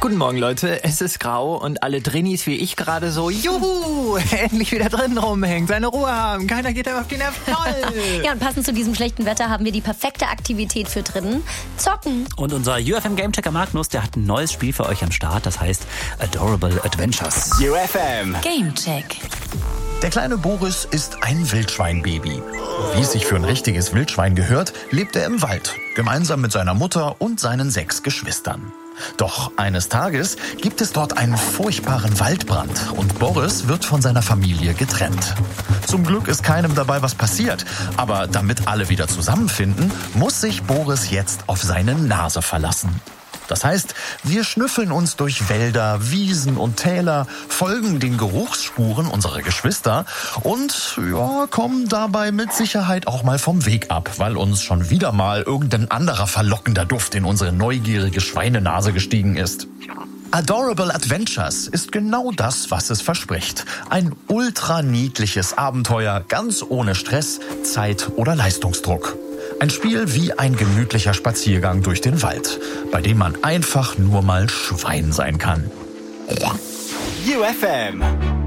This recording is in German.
Guten Morgen, Leute. Es ist grau und alle Drinnies wie ich gerade so, juhu, endlich wieder drin rumhängen, seine Ruhe haben, keiner geht einem auf die Nerven. Toll! Ja, und passend zu diesem schlechten Wetter haben wir die perfekte Aktivität für drinnen. Zocken. Und unser UFM Gamechecker Magnus, der hat ein neues Spiel für euch am Start, das heißt Adorable Adventures. UFM Gamecheck. Der kleine Boris ist ein Wildschweinbaby. Wie es sich für ein richtiges Wildschwein gehört, lebt er im Wald, gemeinsam mit seiner Mutter und seinen 6 Geschwistern. Doch eines Tages gibt es dort einen furchtbaren Waldbrand und Boris wird von seiner Familie getrennt. Zum Glück ist keinem dabei was passiert, aber damit alle wieder zusammenfinden, muss sich Boris jetzt auf seine Nase verlassen. Das heißt, wir schnüffeln uns durch Wälder, Wiesen und Täler, folgen den Geruchsspuren unserer Geschwister und kommen dabei mit Sicherheit auch mal vom Weg ab, weil uns schon wieder mal irgendein anderer verlockender Duft in unsere neugierige Schweinenase gestiegen ist. Adorable Adventures ist genau das, was es verspricht. Ein ultra niedliches Abenteuer, ganz ohne Stress, Zeit oder Leistungsdruck. Ein Spiel wie ein gemütlicher Spaziergang durch den Wald, bei dem man einfach nur mal Schwein sein kann. UFM